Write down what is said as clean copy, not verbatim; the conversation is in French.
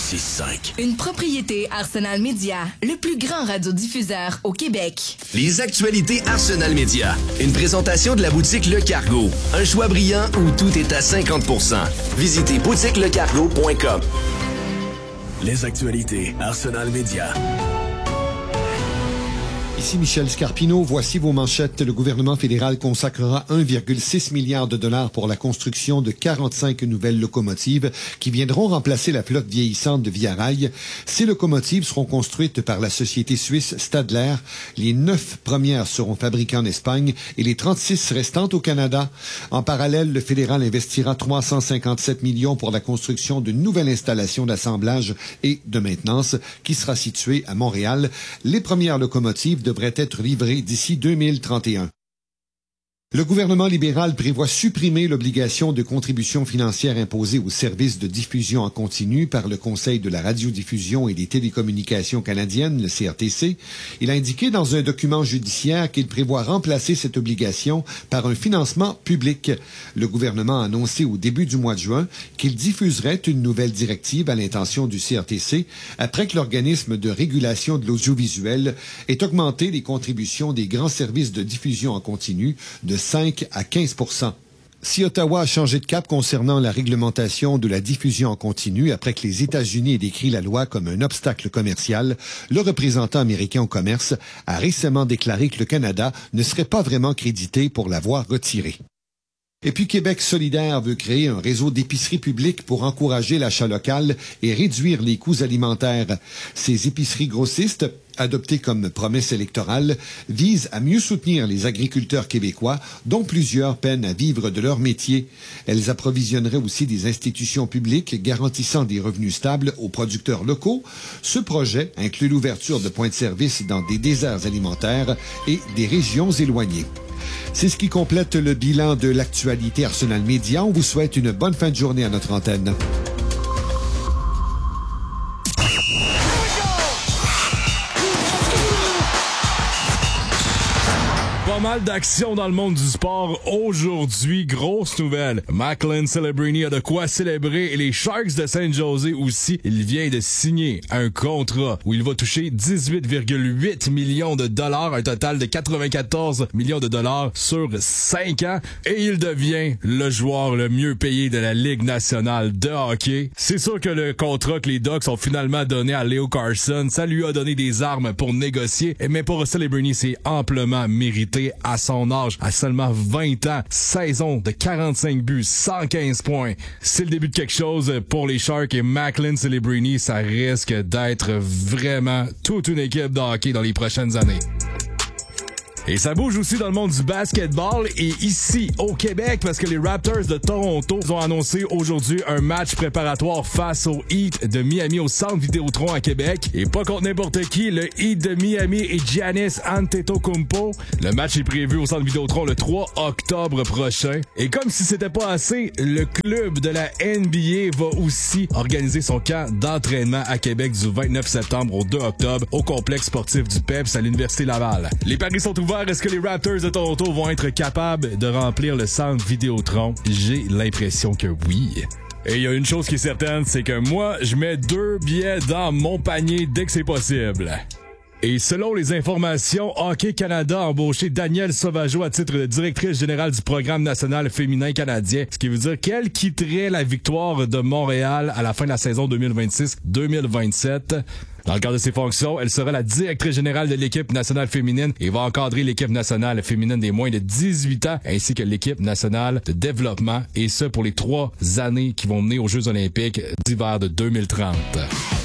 106.5. Une propriété Arsenal Média, le plus grand radiodiffuseur au Québec. Les actualités Arsenal Média. Une présentation de la boutique Le Cargo. Un choix brillant où tout est à 50%. Visitez boutiquelecargo.com. Les actualités Arsenal Média. Ici Michel Scarpino, voici vos manchettes. Le gouvernement fédéral consacrera 1,6 milliard de dollars pour la construction de 45 nouvelles locomotives qui viendront remplacer la flotte vieillissante de Via Rail. Ces locomotives seront construites par la société suisse Stadler. Les 9 premières seront fabriquées en Espagne et les 36 restantes au Canada. En parallèle, le fédéral investira 357 millions pour la construction d'une nouvelle installation d'assemblage et de maintenance qui sera située à Montréal. Les premières locomotives devrait être livré d'ici 2031. Le gouvernement libéral prévoit supprimer l'obligation de contribution financière imposée aux services de diffusion en continu par le Conseil de la radiodiffusion et des télécommunications canadiennes, le CRTC. Il a indiqué dans un document judiciaire qu'il prévoit remplacer cette obligation par un financement public. Le gouvernement a annoncé au début du mois de juin qu'il diffuserait une nouvelle directive à l'intention du CRTC après que l'organisme de régulation de l'audiovisuel ait augmenté les contributions des grands services de diffusion en continu de 5 à 15%. Si Ottawa a changé de cap concernant la réglementation de la diffusion en continu après que les États-Unis aient décrit la loi comme un obstacle commercial, le représentant américain au commerce a récemment déclaré que le Canada ne serait pas vraiment crédité pour l'avoir retiré. Et puis Québec solidaire veut créer un réseau d'épiceries publiques pour encourager l'achat local et réduire les coûts alimentaires. Ces épiceries grossistes, adoptées comme promesse électorale, visent à mieux soutenir les agriculteurs québécois, dont plusieurs peinent à vivre de leur métier. Elles approvisionneraient aussi des institutions publiques garantissant des revenus stables aux producteurs locaux. Ce projet inclut l'ouverture de points de service dans des déserts alimentaires et des régions éloignées. C'est ce qui complète le bilan de l'actualité Arsenal Média. On vous souhaite une bonne fin de journée à notre antenne. Pas mal d'action dans le monde du sport aujourd'hui. Grosse nouvelle. Macklin Celebrini a de quoi célébrer et les Sharks de San Jose aussi. Il vient de signer un contrat où il va toucher 18,8 millions de dollars, un total de 94 millions de dollars sur 5 ans. Et il devient le joueur le mieux payé de la Ligue nationale de hockey. C'est sûr que le contrat que les Ducks ont finalement donné à Leo Carlsson, ça lui a donné des armes pour négocier. Mais pour Celebrini, c'est amplement mérité. À son âge, à seulement 20 ans, saison de 45 buts, 115 points. C'est le début de quelque chose pour les Sharks et Macklin Celebrini, ça risque d'être vraiment toute une équipe de hockey dans les prochaines années. Et ça bouge aussi dans le monde du basketball et ici au Québec parce que les Raptors de Toronto ont annoncé aujourd'hui un match préparatoire face au Heat de Miami au Centre Vidéotron à Québec. Et pas contre n'importe qui, le Heat de Miami et Giannis Antetokounmpo. Le match est prévu au Centre Vidéotron le 3 octobre prochain. Et comme si c'était pas assez, le club de la NBA va aussi organiser son camp d'entraînement à Québec du 29 septembre au 2 octobre au complexe sportif du PEPS à l'Université Laval. Les paris sont ouverts. Est-ce que les Raptors de Toronto vont être capables de remplir le centre Vidéotron? J'ai l'impression que oui. Et il y a une chose qui est certaine, c'est que moi, je mets 2 billets dans mon panier dès que c'est possible. Et selon les informations, Hockey Canada a embauché Danielle Sauvageau à titre de directrice générale du programme national féminin canadien, ce qui veut dire qu'elle quitterait la Victoire de Montréal à la fin de la saison 2026-2027. Dans le cadre de ses fonctions, elle sera la directrice générale de l'équipe nationale féminine et va encadrer l'équipe nationale féminine des moins de 18 ans ainsi que l'équipe nationale de développement et ce pour les 3 années qui vont mener aux Jeux olympiques d'hiver de 2030.